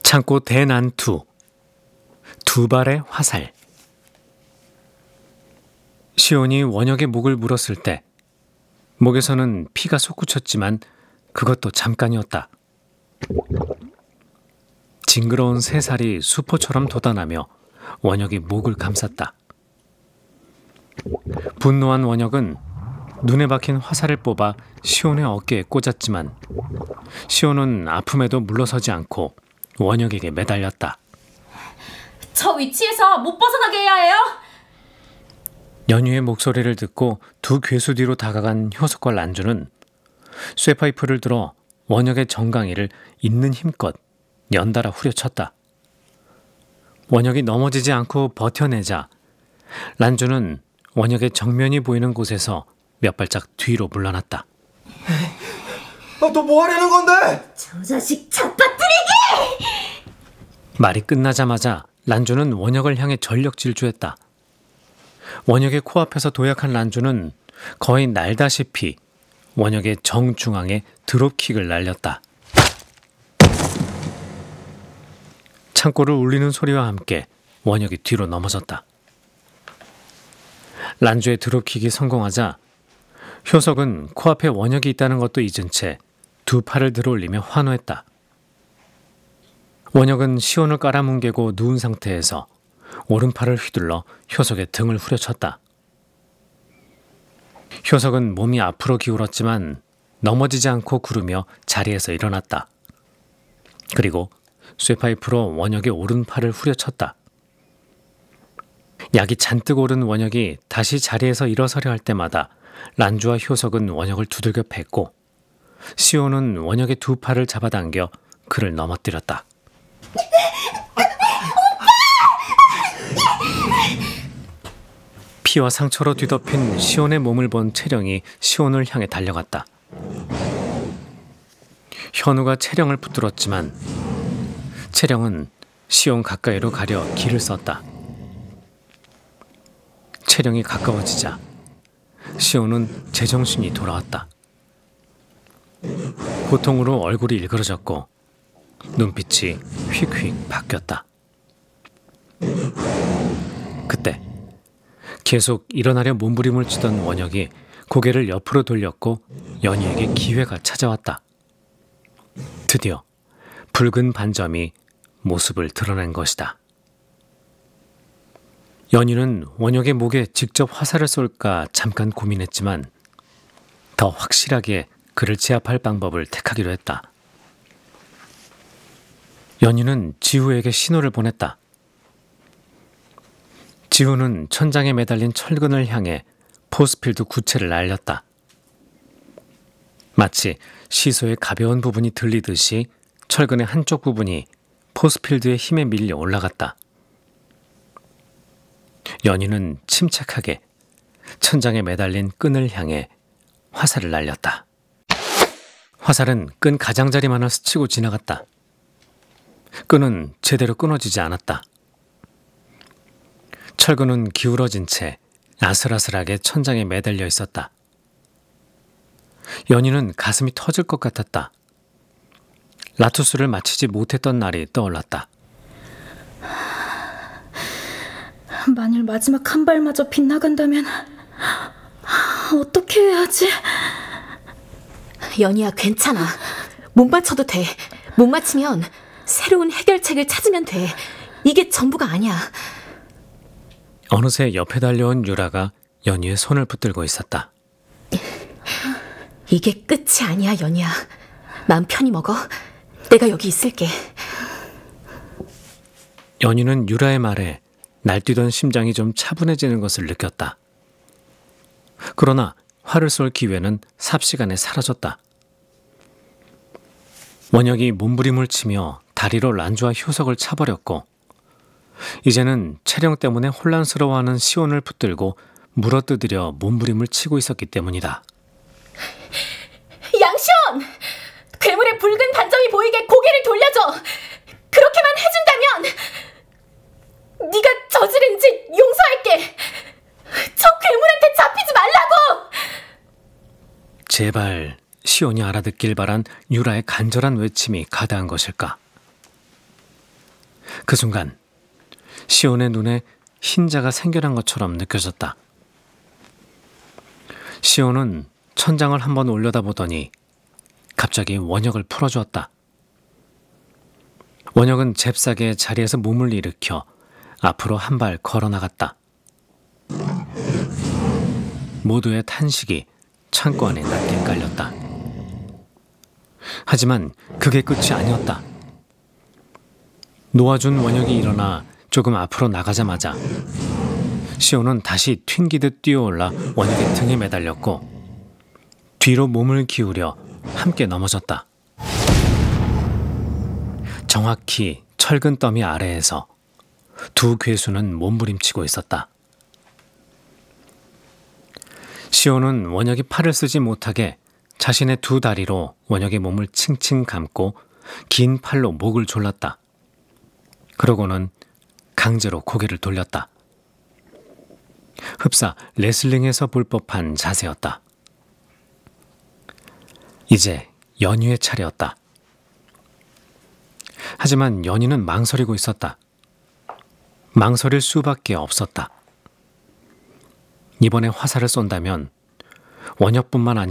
창고 대난투, 두 발의 화살. 시온이 원혁의 목을 물었을 때 목에서는 피가 솟구쳤지만 그것도 잠깐이었다. 징그러운 새살이 수포처럼 돋아나며 원혁이 목을 감쌌다. 분노한 원혁은 눈에 박힌 화살을 뽑아 시온의 어깨에 꽂았지만 시온은 아픔에도 물러서지 않고 원혁에게 매달렸다. 저 위치에서 못 벗어나게 해야 해요. 연희의 목소리를 듣고 두 괴수 뒤로 다가간 효석과 란주는 쇠파이프를 들어 원혁의 정강이를 있는 힘껏 연달아 후려쳤다. 원혁이 넘어지지 않고 버텨내자 란주는 원혁의 정면이 보이는 곳에서 몇 발짝 뒤로 물러났다. 너 뭐 하려는 건데? 저 자식 잡아뜨리기! 말이 끝나자마자 란주는 원혁을 향해 전력 질주했다. 원혁의 코앞에서 도약한 란주는 거의 날다시피 원혁의 정중앙에 드롭킥을 날렸다. 창고를 울리는 소리와 함께 원혁이 뒤로 넘어졌다. 란주의 드롭킥이 성공하자 효석은 코앞에 원혁이 있다는 것도 잊은 채 두 팔을 들어올리며 환호했다. 원혁은 시온을 깔아뭉개고 누운 상태에서 오른팔을 휘둘러 효석의 등을 후려쳤다. 효석은 몸이 앞으로 기울었지만 넘어지지 않고 구르며 자리에서 일어났다. 그리고 쇠파이프로 원혁의 오른팔을 후려쳤다. 약이 잔뜩 오른 원혁이 다시 자리에서 일어서려 할 때마다 란주와 효석은 원혁을 두들겨 팼고 시온은 원혁의 두 팔을 잡아당겨 그를 넘어뜨렸다. 피와 상처로 뒤덮인 시온의 몸을 본 채령이 시온을 향해 달려갔다. 현우가 채령을 붙들었지만 채령은 시온 가까이로 가려 길을 썼다. 채령이 가까워지자 시온은 제정신이 돌아왔다. 고통으로 얼굴이 일그러졌고 눈빛이 휙휙 바뀌었다. 그때 계속 일어나려 몸부림을 치던 원혁이 고개를 옆으로 돌렸고 연희에게 기회가 찾아왔다. 드디어 붉은 반점이 모습을 드러낸 것이다. 연희는 원혁의 목에 직접 화살을 쏠까 잠깐 고민했지만 더 확실하게 그를 제압할 방법을 택하기로 했다. 연희는 지우에게 신호를 보냈다. 지우는 천장에 매달린 철근을 향해 포스필드 구체를 날렸다. 마치 시소의 가벼운 부분이 들리듯이 철근의 한쪽 부분이 포스필드의 힘에 밀려 올라갔다. 연희는 침착하게 천장에 매달린 끈을 향해 화살을 날렸다. 화살은 끈 가장자리만을 스치고 지나갔다. 끈은 제대로 끊어지지 않았다. 철근은 기울어진 채 아슬아슬하게 천장에 매달려 있었다. 연희는 가슴이 터질 것 같았다. 라투스를 마치지 못했던 날이 떠올랐다. 만일 마지막 한 발마저 빗나간다면 어떻게 해야지? 연희야, 괜찮아. 못 맞춰도 돼. 못 맞히면 새로운 해결책을 찾으면 돼. 이게 전부가 아니야. 어느새 옆에 달려온 유라가 연희의 손을 붙들고 있었다. 이게 끝이 아니야, 연희야. 마음 편히 먹어. 내가 여기 있을게. 연희는 유라의 말에 날뛰던 심장이 좀 차분해지는 것을 느꼈다. 그러나 활을 쏠 기회는 삽시간에 사라졌다. 원혁이 몸부림을 치며 다리로 란주와 효석을 차버렸고 이제는 채령 때문에 혼란스러워하는 시온을 붙들고 물어뜯으려 몸부림을 치고 있었기 때문이다. 양시온! 괴물의 붉은 반점이 보이게 고개를 돌려줘. 그렇게만 해준다면 네가 저지른 짓 용서할게. 저 괴물한테 잡히지 말라고. 제발 시온이 알아듣길 바란 유라의 간절한 외침이 가다한 것일까? 그 순간 시온의 눈에 흰자가 생겨난 것처럼 느껴졌다. 시온은 천장을 한번 올려다보더니 갑자기 원혁을 풀어주었다. 원혁은 잽싸게 자리에서 몸을 일으켜 앞으로 한 발 걸어나갔다. 모두의 탄식이 창고 안에 낮게 깔렸다. 하지만 그게 끝이 아니었다. 놓아준 원혁이 일어나 조금 앞으로 나가자마자 시온은 다시 튕기듯 뛰어올라 원혁의 등에 매달렸고 뒤로 몸을 기울여 함께 넘어졌다. 정확히 철근 더미 아래에서 두 괴수는 몸부림치고 있었다. 시온은 원혁이 팔을 쓰지 못하게 자신의 두 다리로 원혁의 몸을 칭칭 감고 긴 팔로 목을 졸랐다. 그러고는 강제로 고개를 돌렸다. 흡사 레슬링에서 볼 법한 자세였다. 이제 연희의 차례였다. 하지만 연희는 망설이고 있었다. 망설일 수밖에 없었다. 이번에 화살을 쏜다면 원혁뿐만 아니라